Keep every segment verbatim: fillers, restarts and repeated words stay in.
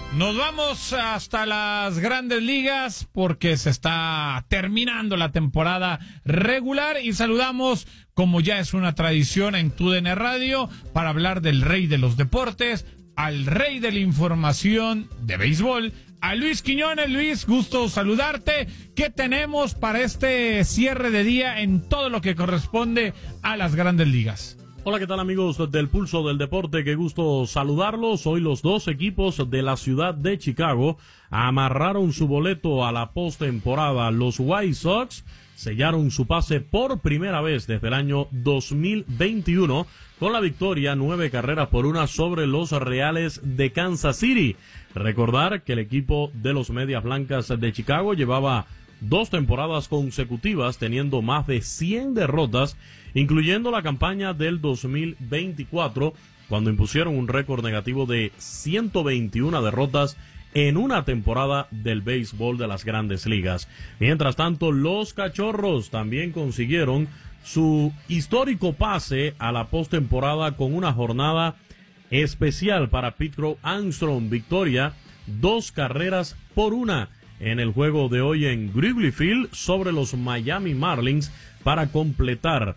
Nos vamos hasta las grandes ligas porque se está terminando la temporada regular y saludamos, como ya es una tradición en T U D N Radio, para hablar del rey de los deportes, al rey de la información de béisbol, a Luis Quiñones. Luis, gusto saludarte. ¿Qué tenemos para este cierre de día en todo lo que corresponde a las grandes ligas? Hola, ¿qué tal, amigos del Pulso del Deporte? Qué gusto saludarlos. Hoy los dos equipos de la ciudad de Chicago amarraron su boleto a la postemporada. Los White Sox sellaron su pase por primera vez desde el año dos mil veintiuno con la victoria nueve carreras por una sobre los Reales de Kansas City. Recordar que el equipo de los Medias Blancas de Chicago llevaba dos temporadas consecutivas teniendo más de cien derrotas, incluyendo la campaña del dos mil veinticuatro, cuando impusieron un récord negativo de ciento veintiuna derrotas en una temporada del béisbol de las Grandes Ligas. Mientras tanto, los Cachorros también consiguieron su histórico pase a la postemporada con una jornada especial para Pete Crow Armstrong. Victoria, dos carreras por una en el juego de hoy en Wrigley Field sobre los Miami Marlins para completar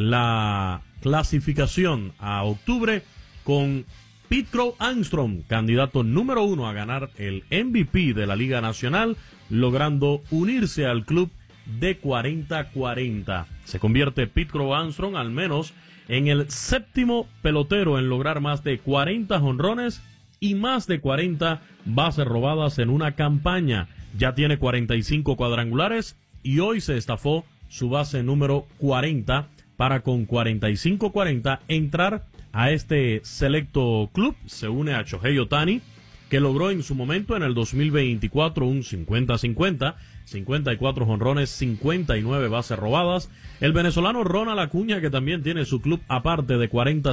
la clasificación a octubre con Pete Crow Armstrong, candidato número uno a ganar el M V P de la Liga Nacional, logrando unirse al club de cuarenta cuarenta. Se convierte Pete Crow Armstrong al menos en el séptimo pelotero en lograr más de cuarenta jonrones y más de cuarenta bases robadas en una campaña. Ya tiene cuarenta y cinco cuadrangulares y hoy se estafó su base número cuarenta para con cuarenta y cinco cuarenta entrar a este selecto club. Se une a Shohei Ohtani, que logró en su momento en el dos mil veinticuatro un cincuenta cincuenta, cincuenta y cuatro jonrones, cincuenta y nueve bases robadas. El venezolano Ronald Acuña, que también tiene su club aparte de cuarenta